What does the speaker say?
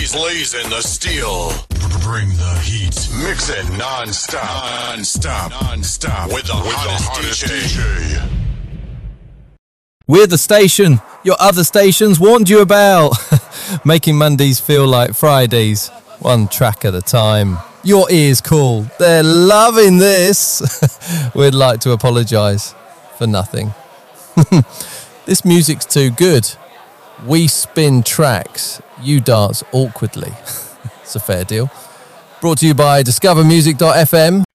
blazing the steel. Bring the heat. Mix it non-stop. With the hottest DJ. We're the station your other stations warned you about. Making Mondays feel like Fridays. One track at a time. Your ears call. They're loving this. We'd like to apologise for nothing. This music's too good. We spin tracks. You dance awkwardly. It's a fair deal. Brought to you by discovermusic.fm.